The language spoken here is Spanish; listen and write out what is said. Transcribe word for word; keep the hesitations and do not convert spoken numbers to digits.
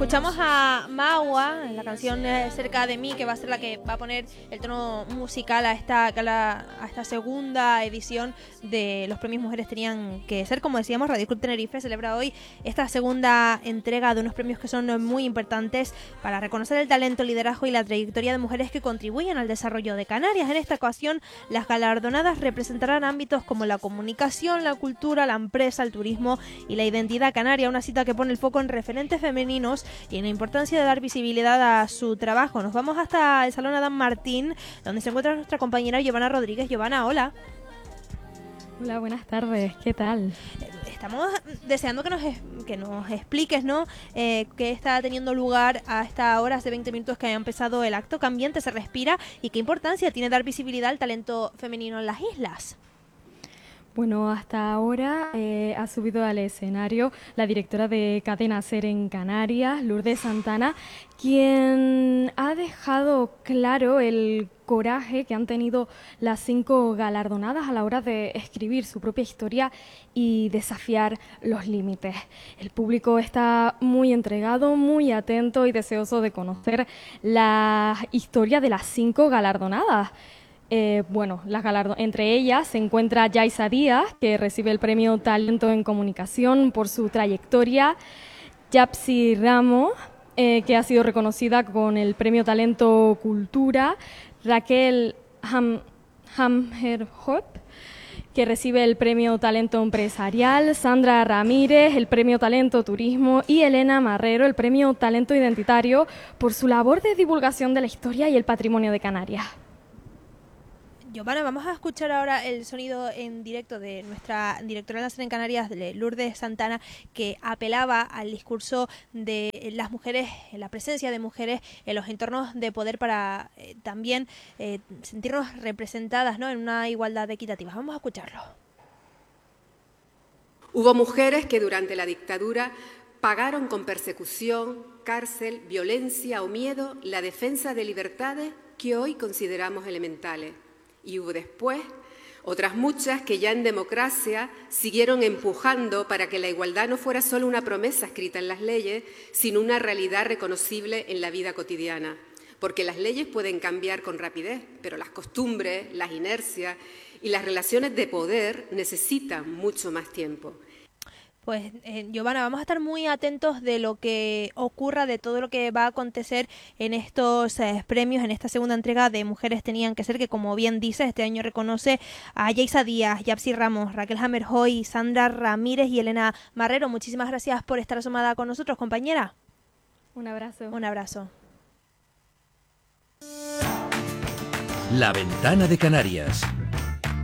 Escuchamos a Magua en la canción Cerca de mí, que va a ser la que va a poner el tono musical a esta, a esta segunda edición de los premios Mujeres Tenían que Ser. Como decíamos, Radio Club Tenerife celebra hoy esta segunda entrega de unos premios que son muy importantes para reconocer el talento, el liderazgo y la trayectoria de mujeres que contribuyen al desarrollo de Canarias. En esta ocasión, las galardonadas representarán ámbitos como la comunicación, la cultura, la empresa, el turismo y la identidad canaria, una cita que pone el foco en referentes femeninos y en la importancia de dar visibilidad a su trabajo. Nos vamos hasta el Salón Adán Martín, donde se encuentra nuestra compañera Giovanna Rodríguez. Giovanna, hola. Hola, buenas tardes, ¿qué tal? Estamos deseando que nos, que nos expliques, ¿no? Eh, qué está teniendo lugar a esta hora, hace veinte minutos que ha empezado el acto. ¿Qué ambiente se respira y qué importancia tiene dar visibilidad al talento femenino en las islas? Bueno, hasta ahora eh, ha subido al escenario la directora de Cadena SER en Canarias, Lourdes Santana, quien ha dejado claro el coraje que han tenido las cinco galardonadas a la hora de escribir su propia historia y desafiar los límites. El público está muy entregado, muy atento y deseoso de conocer la historia de las cinco galardonadas. Eh, bueno, las galardo- entre ellas se encuentra Yaisa Díaz, que recibe el premio Talento en Comunicación por su trayectoria, Yapsi Ramos, eh, que ha sido reconocida con el premio Talento Cultura, Raquel Ham- Hammerhop, que recibe el premio Talento Empresarial, Sandra Ramírez, el premio Talento Turismo y Elena Marrero, el premio Talento Identitario por su labor de divulgación de la historia y el patrimonio de Canarias. Giovanna, vamos a escuchar ahora el sonido en directo de nuestra directora de la SER en Canarias, de Lourdes Santana, que apelaba al discurso de las mujeres, la presencia de mujeres en los entornos de poder para eh, también eh, sentirnos representadas, ¿no?, en una igualdad equitativa. Vamos a escucharlo. Hubo mujeres que durante la dictadura pagaron con persecución, cárcel, violencia o miedo la defensa de libertades que hoy consideramos elementales. Y hubo después otras muchas que ya en democracia siguieron empujando para que la igualdad no fuera solo una promesa escrita en las leyes, sino una realidad reconocible en la vida cotidiana. Porque las leyes pueden cambiar con rapidez, pero las costumbres, las inercias y las relaciones de poder necesitan mucho más tiempo. Pues, eh, Giovanna, vamos a estar muy atentos de lo que ocurra, de todo lo que va a acontecer en estos eh, premios, en esta segunda entrega de Mujeres Tenían que Ser, que como bien dice, este año reconoce a Yaisa Díaz, Yapsi Ramos, Raquel Hammerhoy, Sandra Ramírez y Elena Marrero. Muchísimas gracias por estar asomada con nosotros, compañera. Un abrazo. Un abrazo. La Ventana de Canarias.